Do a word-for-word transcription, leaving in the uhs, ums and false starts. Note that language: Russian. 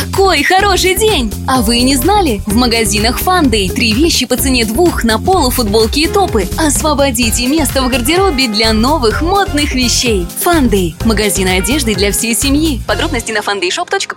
Какой хороший день! А вы не знали? В магазинах Фандэй три вещи по цене двух на полу, футболки и топы. Освободите место в гардеробе для новых модных вещей. Фандэй – магазин одежды для всей семьи. Подробности на фандэй шоп точка ком.